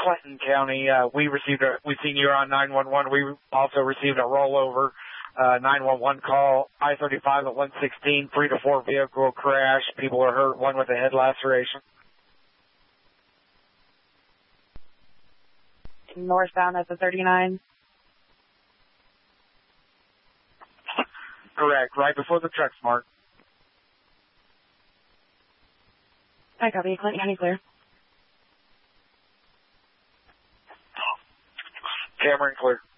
Clinton County. We seen you on 911. We also received a rollover 911 call, I-35 at 116, 3 to 4 vehicle crash. People are hurt, one with a head laceration. Northbound at the 39. Correct, right before the truck mark. I copy. Clinton County clear. Cameron clear.